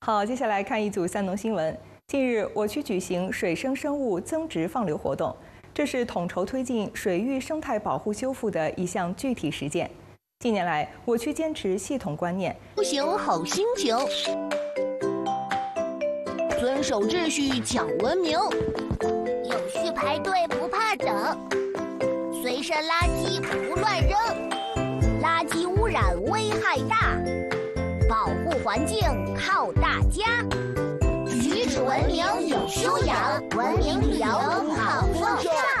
好，接下来看一组三农新闻。近日，我区举行水生生物增值放流活动，这是统筹推进水域生态保护修复的一项具体实践。近年来，我区坚持系统观念， 出行好心情，遵守秩序讲文明， 有序排队不怕等，随身垃圾不乱扔，垃圾污染危害大，保护环境靠大家。举止文明有修养，文明旅游好风尚。